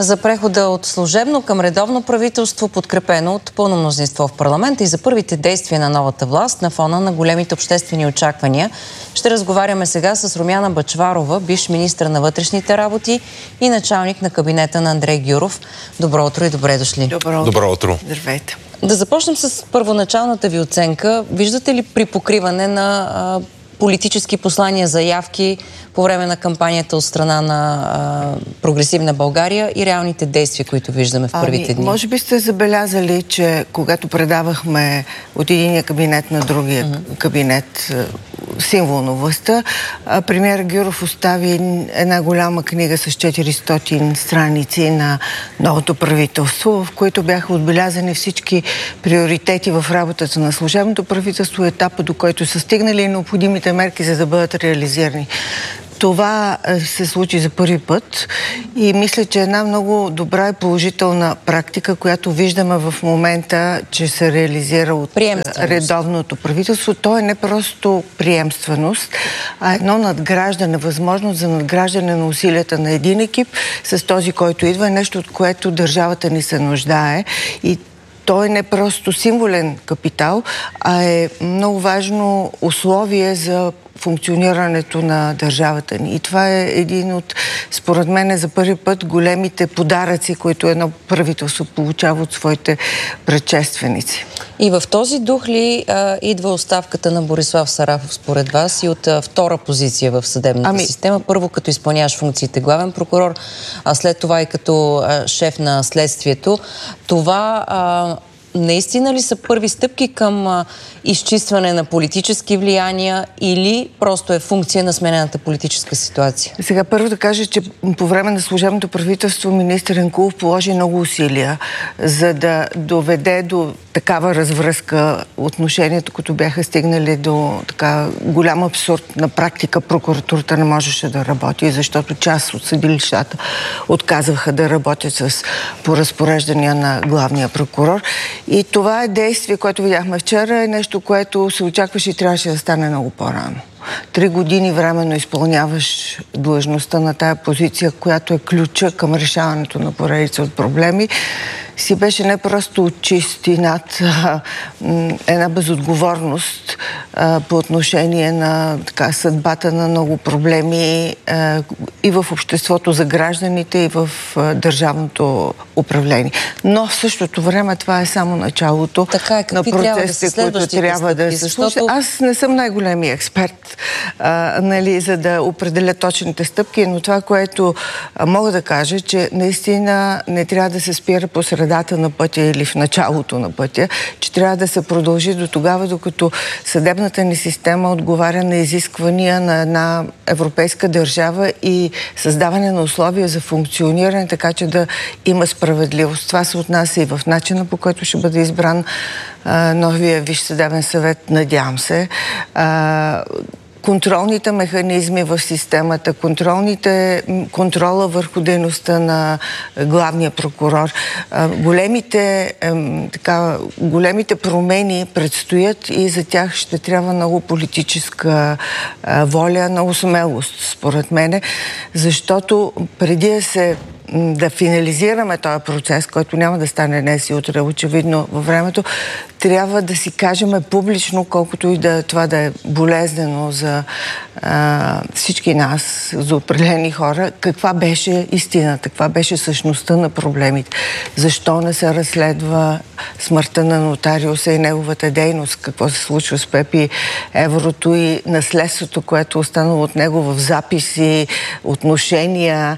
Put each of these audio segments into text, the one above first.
за прехода от служебно към редовно правителство, подкрепено от пълно мнозинство в парламента и за първите действия на новата власт на фона на големите обществени очаквания. Ще разговаряме сега с Румяна Бъчварова, бивш министър на вътрешните работи и началник на кабинета на Андрей Гюров. Добро утро и добре дошли. Добро утро. Здравейте. Да започнем с първоначалната ви оценка. Виждате ли припокриване на политически послания, заявки по време на кампанията от страна на Прогресивна България и реалните действия, които виждаме в първите дни? Може би сте забелязали, че когато предавахме от единия кабинет на другия кабинет символ на властта, премиер Гюров остави една голяма книга с 400 страници на новото правителство, в които бяха отбелязани всички приоритети в работата на служебното правителство, етапа, до който са стигнали необходимите мерки, за да бъдат реализирани. Това се случи за първи път и мисля, че една много добра и положителна практика, която виждаме в момента, че се реализира от редовното правителство. То е не просто приемственост, а едно надграждане, възможност за надграждане на усилията на един екип с този, който идва, нещо, от което държавата ни се нуждае. И той не просто символен капитал, а е много важно условие за функционирането на държавата ни. И това е един от, според мен, за първи път големите подаръци, които едно правителство получава от своите предшественици. И в този дух ли идва оставката на Борислав Сарафов, според вас, и от втора позиция в съдебната система? Първо като изпълняваш функциите главен прокурор, а след това и като шеф на следствието. Това наистина ли са първи стъпки към изчистване на политически влияния или просто е функция на сменената политическа ситуация? Сега първо да кажа, че по време на служебното правителство министър Енкулов положи много усилия, за да доведе до такава развръзка отношението, които бяха стигнали до така голям абсурд. На практика прокуратурата не можеше да работи, защото част от съдилищата отказваха да работят по разпореждания на главния прокурор. И това е действие, което видяхме вчера, е нещо, което се очакваше и трябваше да стане много по-рано. 3 години временно изпълняваш длъжността на тая позиция, която е ключа към решаването на поредица от проблеми, си беше не просто чист и над една безотговорност по отношение на съдбата на много проблеми и в обществото за гражданите, и в държавното управление. Но в същото време това е само началото на процесите, които трябва да се случат. Аз не съм най-големия експерт, за да определя точните стъпки, но това, което мога да кажа, че наистина не трябва да се спира по средата на пътя или в началото на пътя, че трябва да се продължи до тогава, докато съдебната ни система отговаря на изисквания на една европейска държава и създаване на условия за функциониране, така че да има справедливост. Това се отнася и в начина, по който ще бъде избран новия Висш съдебен съвет, надявам се. Контролните механизми в системата, контрола върху дейността на главния прокурор. Големите промени предстоят и за тях ще трябва много политическа воля, много смелост, според мене, защото преди да финализираме този процес, който няма да стане днес и утре, очевидно във времето, трябва да си кажем публично, колкото и това да е болезнено за всички нас, за определени хора, каква беше истината, каква беше същността на проблемите. Защо не се разследва смъртта на нотариуса и неговата дейност, какво се случва с Пепи Еврото и наследството, което е останало от него в записи, отношения.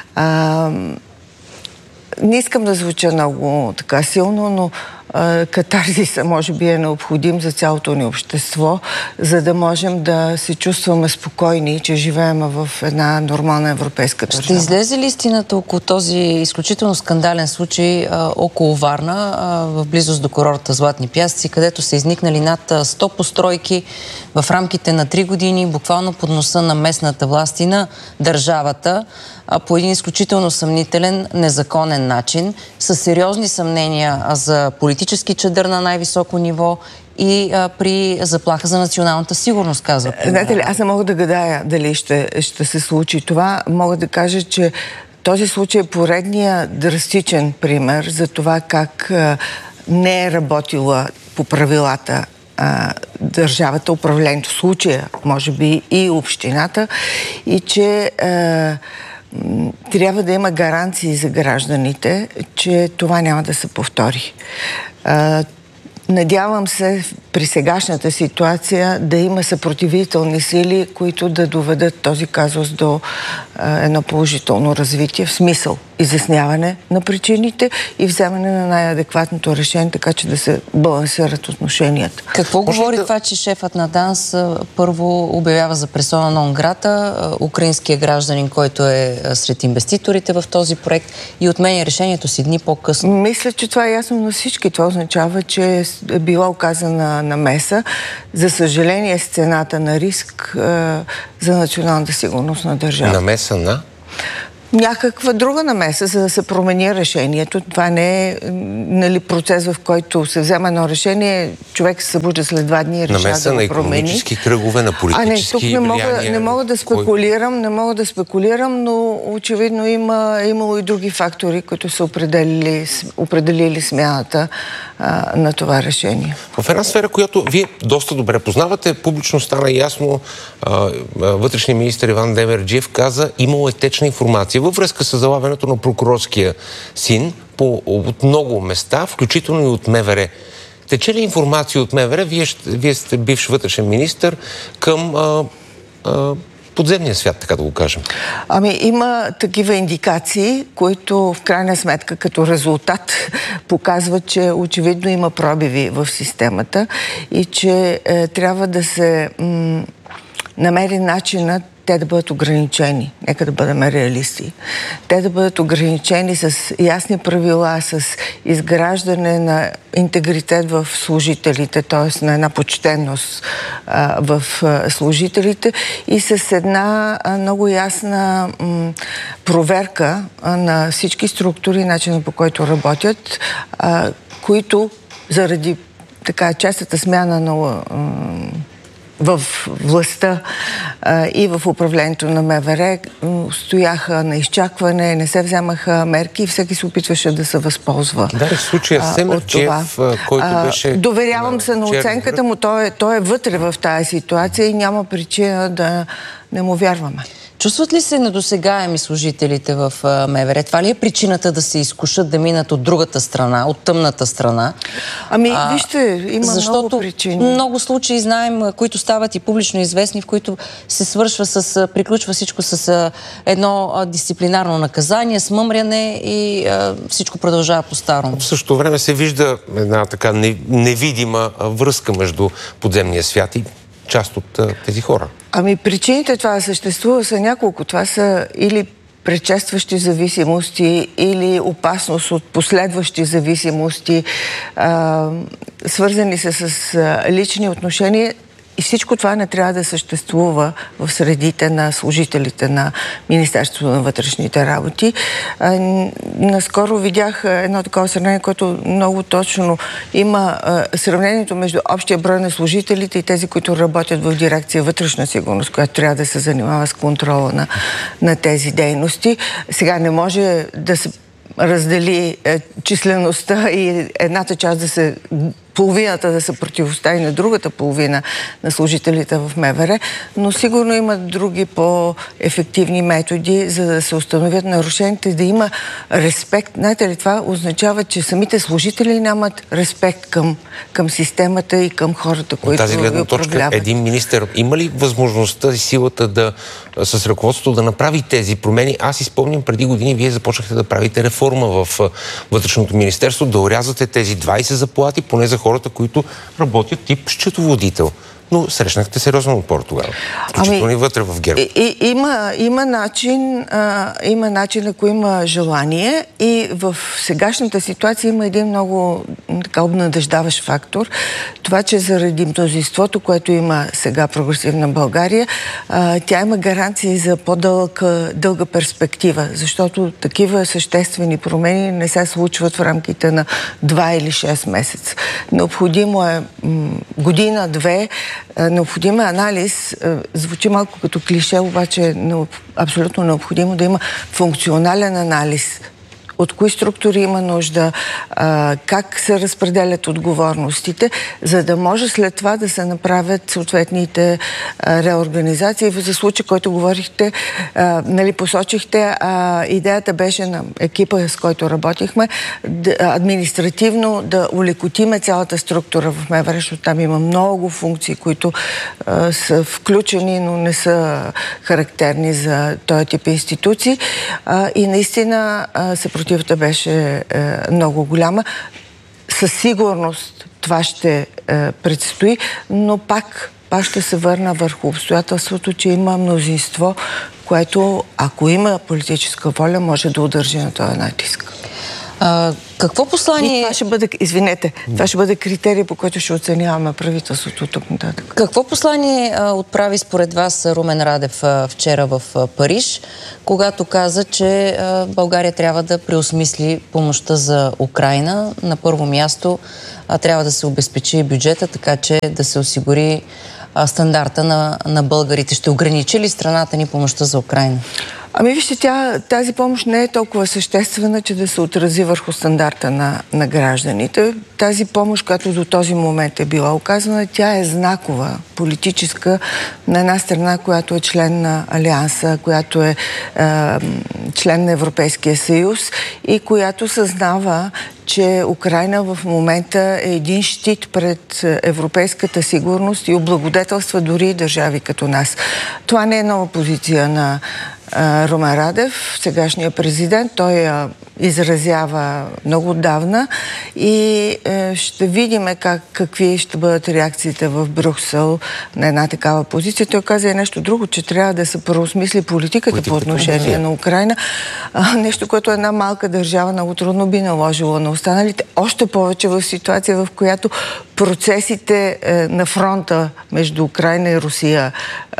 Не искам да звуча много така силно, но катарзиса може би е необходим за цялото ни общество, за да можем да се чувстваме спокойни, че живеем в една нормална европейска държава. Ще излезе ли истината около този изключително скандален случай около Варна, в близост до курорта Златни пясъци, където са изникнали над 100 постройки в рамките на 3 години, буквално под носа на местната власт и на държавата, по един изключително съмнителен, незаконен начин, с сериозни съмнения за политически чадър на най-високо ниво и при заплаха за националната сигурност, казва. Знаете ли, аз не мога да гадая дали ще се случи това. Мога да кажа, че този случай е поредния драстичен пример за това как не е работила по правилата държавата, управлението, в случая, може би и общината, и че трябва да има гаранции за гражданите, че това няма да се повтори. Надявам се при сегашната ситуация да има съпротивителни сили, които да доведат този казус до едно положително развитие, в смисъл изясняване на причините и вземане на най-адекватното решение, така че да се балансират отношенията. Какво говори това, че шефът на ДАНС първо обявява за персона нон грата украинския гражданин, който е сред инвеститорите в този проект и отменя решението си дни по-късно? Мисля, че това е ясно на всички. Това означава, че е била оказана намеса. За съжаление, сцената на риск за националната сигурност на държавата. Намеса на? Някаква друга намеса, за да се промени решението. Това не е процес, в който се взема едно решение, човек се събужда след 2 дни и решава намеса да го на промени. икономически кръгове, на политически влияния. Не мога да спекулирам, но очевидно имало и други фактори, които са определили смяната на това решение. В една сфера, която вие доста добре познавате, публично стана ясно, вътрешният министър Иван Демерджиев каза, имало е течна информация във връзка с залавянето на прокурорския син от много места, включително и от МВР. Тече ли информация от МВР? Вие сте бивш вътрешен министър към подземния свят, така да го кажем. Има такива индикации, които в крайна сметка като резултат показват, че очевидно има пробиви в системата и че трябва да се намери начинът те да бъдат ограничени. Нека да бъдем реалисти. Те да бъдат ограничени с ясни правила, с изграждане на интегритет в служителите, т.е. на една почтенност в служителите и с една много ясна проверка на всички структури, начина по който работят, които заради така честата смяна на в властта и в управлението на МВР стояха на изчакване, не се вземаха мерки и всеки се опитваше да се възползва. Да, в случая Семерджиев, който беше... Доверявам се на оценката му, той е вътре в тази ситуация и няма причина да не му вярваме. Чувстват ли се недосегаеми служителите в МВР? Това ли е причината да се изкушат да минат от другата страна, от тъмната страна? Вижте, има много причини. Много случаи знаем, които стават и публично известни, в които се приключва всичко с едно дисциплинарно наказание, смъмряне и всичко продължава по-старому. В същото време се вижда една така невидима връзка между подземния свят и част от тези хора. Причините това да съществува са няколко. Това са или предшестващи зависимости, или опасност от последващи зависимости, свързани с лични отношения. И всичко това не трябва да съществува в средите на служителите на Министерството на вътрешните работи. Наскоро видях едно такова сравнение, което много точно има сравнението между общия брой на служителите и тези, които работят в дирекция вътрешна сигурност, която трябва да се занимава с контрола на тези дейности. Сега не може да се раздели числеността и едната част половината да се противостави на другата половина на служителите в МВР, но сигурно има други по-ефективни методи, за да се установят нарушените, да има респект. Знаете ли, това означава, че самите служители нямат респект към системата и към хората, които тази гледна точка, един министър има ли възможността и силата с ръководството да направи тези промени? Аз изпомням, преди години вие започнахте да правите реформа в Вътрешното министерство, да орязвате тези 20 заплати, поне за хората, които работят тип счетоводител. Но срещнахте сериозен отпор тогава. Включително и вътре в ГЕРБ. Има начин, ако има желание, и в сегашната ситуация има един много така обнадеждаващ фактор. Това, че заради мнозинството, което има сега прогресивна България, тя има гаранции за по-дълга перспектива, защото такива съществени промени не се случват в рамките на 2 или 6 месеца. Необходимо е година-две, необходим е анализ. Звучи малко като клише, обаче е абсолютно необходимо да има функционален анализ. От кои структури има нужда, как се разпределят отговорностите, за да може след това да се направят съответните реорганизации. За случай, който говорихте, посочихте, идеята беше на екипа, с който работихме, административно да улекотиме цялата структура в МВР, защото там има много функции, които са включени, но не са характерни за този тип институции. И наистина съпротивата беше много голяма. Със сигурност това ще предстои, но пак ще се върна върху обстоятелството, че има мнозинство, което, ако има политическа воля, може да удържи на този натиск. Какво послание... И това ще бъде, това ще бъде критерий, по който ще оценяваме правителството тук нататък. Какво послание отправи според вас Румен Радев вчера в Париж, когато каза, че България трябва да преосмисли помощта за Украйна? На първо място трябва да се обезпечи бюджета, така че да се осигури стандарта на българите. Ще ограничи ли страната ни помощта за Украйна? Ами вижте, тази помощ не е толкова съществена, че да се отрази върху стандарта на гражданите. Тази помощ, която до този момент е била оказана, тя е знакова, политическа, на една страна, която е член на Алианса, която е член на Европейския съюз и която съзнава, че Украйна в момента е един щит пред европейската сигурност и облагодетелства дори държави като нас. Това не е нова позиция на Румен Радев, сегашния президент. Той я изразява много отдавна и ще видим какви ще бъдат реакциите в Брюксел на една такава позиция. Той каза и нещо друго, че трябва да се преосмисли политиката по отношение на Украйна. Нещо, което една малка държава много трудно би наложила на останалите. Още повече в ситуация, в която процесите на фронта между Украйна и Русия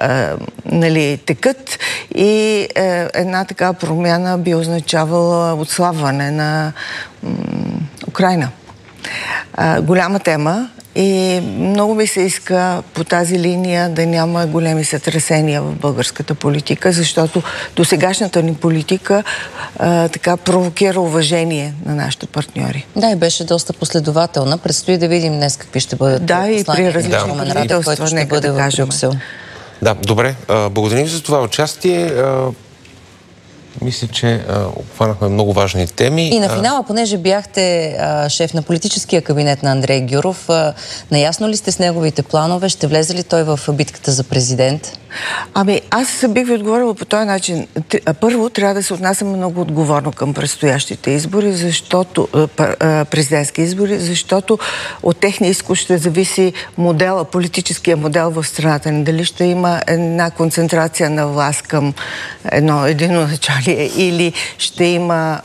текат и една такава промяна би означавала отслабване на Украйна. Голяма тема и много ми се иска по тази линия да няма големи сътресения в българската политика, защото досегашната ни политика така провокира уважение на нашите партньори. Да, и беше доста последователна. Предстои да видим днес какви ще бъдат и при различни правителства, нека да кажем. Да, добре. Благодарим за това участие. Мисля, че обхванахме много важни теми. И на финала, понеже бяхте шеф на политическия кабинет на Андрей Гюров, наясно ли сте с неговите планове? Ще влезе ли той в битката за президент? Ами, аз бих ви отговорила по този начин. Първо, трябва да се отнасяме много отговорно към предстоящите избори, защото президентски избори, защото от техния изход ще зависи политическия модел в страната ни. Дали ще има една концентрация на власт към едино началие или ще има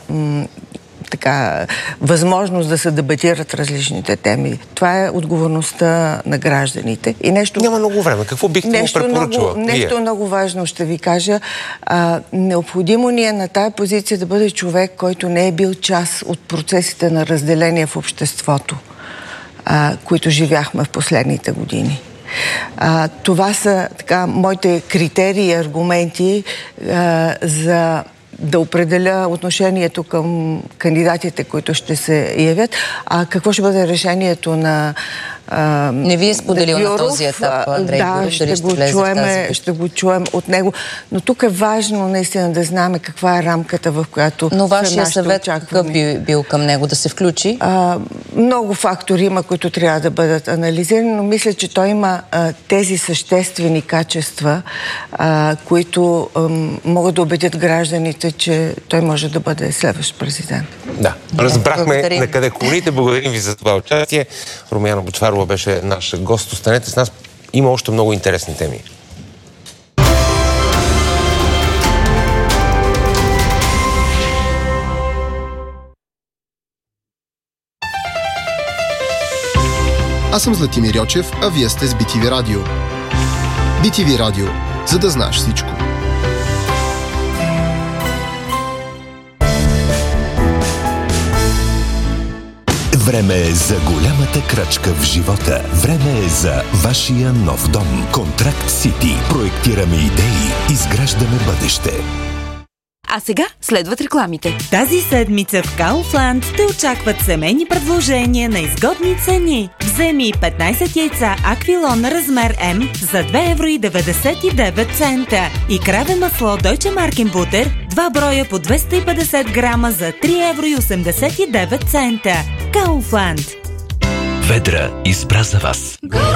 възможност да се дебатират различните теми. Това е отговорността на гражданите. И Няма много време. Какво бихте му препоръчала? Нещо много важно ще ви кажа. Необходимо ни е на тая позиция да бъде човек, който не е бил част от процесите на разделение в обществото, които живяхме в последните години. Това са моите критерии и аргументи за да определя отношението към кандидатите, които ще се явят. Какво ще бъде решението на не ви е споделил на този етап, Андрей Гюров, ще го чуем от него. Но тук е важно наистина да знаем каква е рамката, в която но вашия съвет какъв би бил към него? Да се включи? Много фактори има, които трябва да бъдат анализирани, но мисля, че той има тези съществени качества, които могат да убедят гражданите, че той може да бъде следващ президент. Да, разбрахме на къде клоните. Благодарим ви за това участие. Румяна Бъчварова беше наш гост. Останете с нас. Има още много интересни теми. Аз съм Златимир Йочев, а вие сте с BTV Радио. BTV Радио, за да знаеш всичко. Време е за голямата крачка в живота. Време е за вашия нов дом. Контракт Сити. Проектираме идеи, изграждаме бъдеще. А сега следват рекламите. Тази седмица в Kaufland те очакват семейни предложения на изгодни цени. Вземи 15 яйца Аквилон размер М за 2,99 евро и краве масло Deutsche Markenbutter 2 броя по 250 грама за 3,89 евро. Kaufland. Ведра избра за вас.